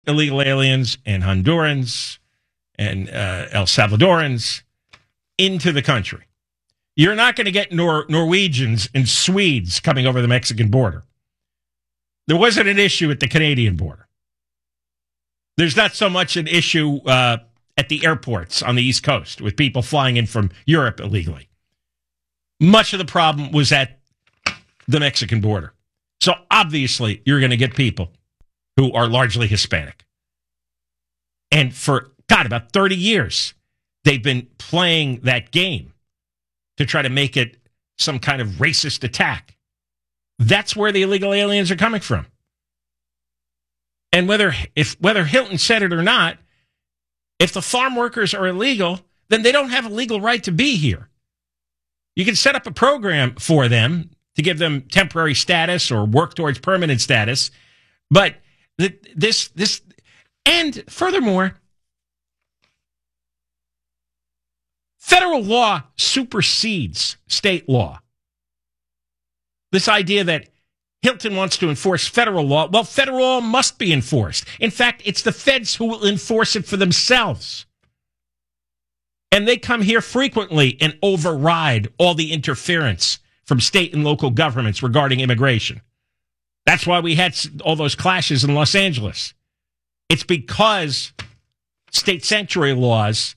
illegal aliens and Hondurans and El Salvadorans into the country. You're not going to get Norwegians and Swedes coming over the Mexican border. There wasn't an issue at the Canadian border. There's not so much an issue at the airports on the East Coast with people flying in from Europe illegally. Much of the problem was at the Mexican border. So obviously, you're going to get people who are largely Hispanic. And for, about 30 years, they've been playing that game to try to make it some kind of racist attack. That's where the illegal aliens are coming from. And whether Hilton said it or not, if the farm workers are illegal, then they don't have a legal right to be here. You can set up a program for them to give them temporary status or work towards permanent status. But this, and furthermore, federal law supersedes state law. This idea that Hilton wants to enforce federal law, well, federal law must be enforced. In fact, it's the feds who will enforce it for themselves. And they come here frequently and override all the interference from state and local governments regarding immigration. That's why we had all those clashes in Los Angeles. It's because state sanctuary laws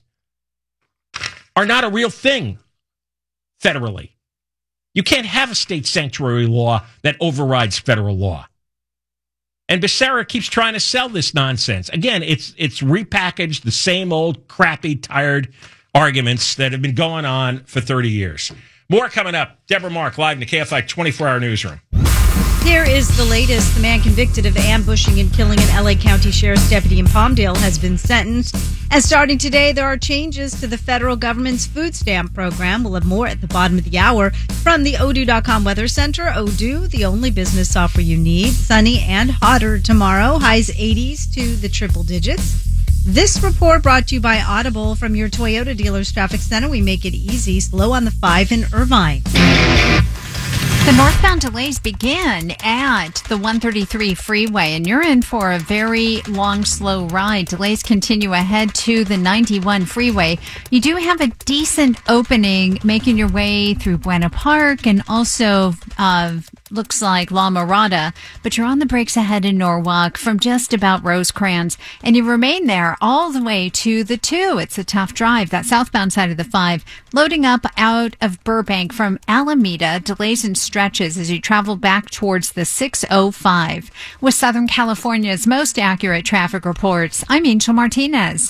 are not a real thing federally. You can't have a state sanctuary law that overrides federal law. And Becerra keeps trying to sell this nonsense. Again, it's repackaged, the same old crappy, tired arguments that have been going on for 30 years. More coming up. Deborah Mark, live in the KFI 24-hour newsroom. Here is the latest. The man convicted of ambushing and killing an L.A. County Sheriff's deputy in Palmdale has been sentenced. And starting today, there are changes to the federal government's food stamp program. We'll have more at the bottom of the hour. From the Odoo.com Weather Center, Odoo, the only business software you need. Sunny and hotter tomorrow. Highs 80s to the triple digits. This report brought to you by Audible from your Toyota dealer's traffic center. We make it easy. Slow on the 5 in Irvine. The northbound delays begin at the 133 freeway, and you're in for a very long, slow ride. Delays continue ahead to the 91 freeway. You do have a decent opening making your way through Buena Park and also looks like La Mirada, but you're on the brakes ahead in Norwalk from just about Rosecrans, and you remain there all the way to the 2. It's a tough drive, that southbound side of the 5. Loading up out of Burbank from Alameda, delays and stretches as you travel back towards the 605. With Southern California's most accurate traffic reports, I'm Angel Martinez.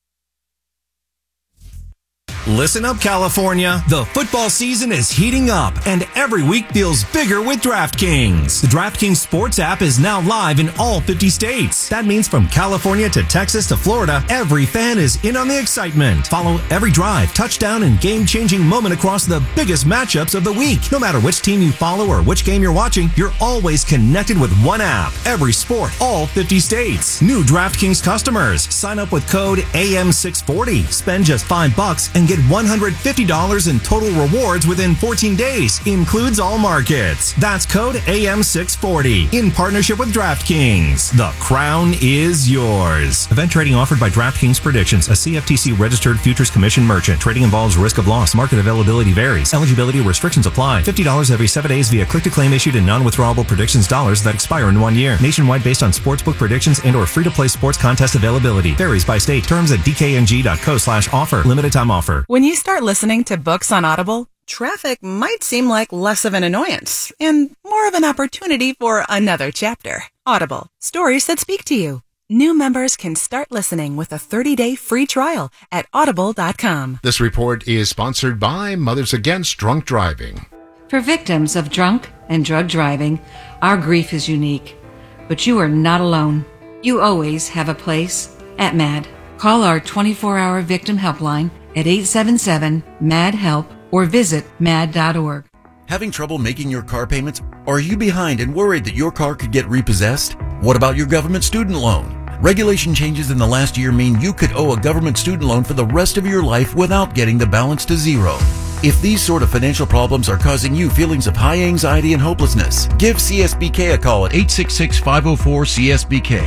Listen up, California. The football season is heating up, and every week feels bigger with DraftKings. The DraftKings Sports app is now live in all 50 states. That means from California to Texas to Florida, every fan is in on the excitement. Follow every drive, touchdown, and game-changing moment across the biggest matchups of the week. No matter which team you follow or which game you're watching, you're always connected with one app. Every sport, all 50 states. New DraftKings customers. Sign up with code AM640. Spend just $5 and get $150 in total rewards within 14 days. Includes all markets. That's code AM640 in partnership with DraftKings. The crown is yours. Event trading offered by DraftKings Predictions, a CFTC registered futures commission merchant. Trading involves risk of loss. Market availability varies. Eligibility restrictions apply. $50 every 7 days via click-to-claim issued in non-withdrawable predictions dollars that expire in 1 year. Nationwide based on sportsbook predictions and or free-to-play sports contest availability. Varies by state. Terms at dkng.co/offer. Limited time offer. When you start listening to books on Audible, traffic might seem like less of an annoyance and more of an opportunity for another chapter. Audible, stories that speak to you. New members can start listening with a 30-day free trial at audible.com. This report is sponsored by Mothers Against Drunk Driving. For victims of drunk and drug driving, our grief is unique. But you are not alone. You always have a place at MAD. Call our 24-hour victim helpline at 877-MAD-HELP or visit mad.org. Having trouble making your car payments? Or are you behind and worried that your car could get repossessed? What about your government student loan? Regulation changes in the last year mean you could owe a government student loan for the rest of your life without getting the balance to zero. If these sort of financial problems are causing you feelings of high anxiety and hopelessness, give CSBK a call at 866-504-CSBK.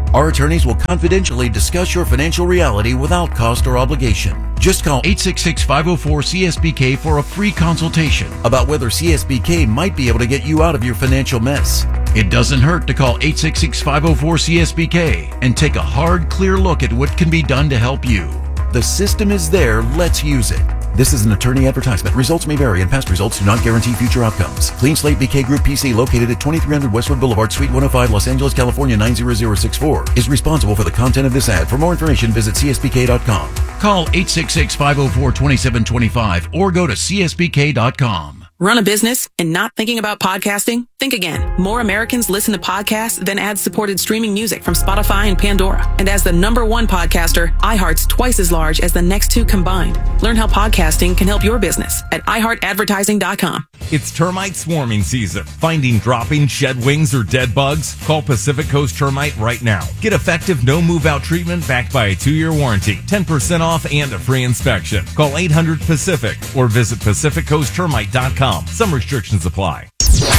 Our attorneys will confidentially discuss your financial reality without cost or obligation. Just call 866-504-CSBK for a free consultation about whether CSBK might be able to get you out of your financial mess. It doesn't hurt to call 866-504-CSBK and take a hard, clear look at what can be done to help you. The system is there. Let's use it. This is an attorney advertisement. Results may vary, and past results do not guarantee future outcomes. Clean Slate BK Group PC, located at 2300 Westwood Boulevard, Suite 105, Los Angeles, California 90064, is responsible for the content of this ad. For more information, visit csbk.com. Call 866-504-2725 or go to csbk.com. Run a business and not thinking about podcasting? Think again. More Americans listen to podcasts than ad-supported streaming music from Spotify and Pandora. And as the #1 podcaster, iHeart's twice as large as the next two combined. Learn how podcasting can help your business at iHeartAdvertising.com. It's termite swarming season. Finding dropping, shed wings, or dead bugs? Call Pacific Coast Termite right now. Get effective no move-out treatment backed by a 2-year warranty, 10% off, and a free inspection. Call 800-PACIFIC or visit PacificCoastTermite.com. Some restrictions apply.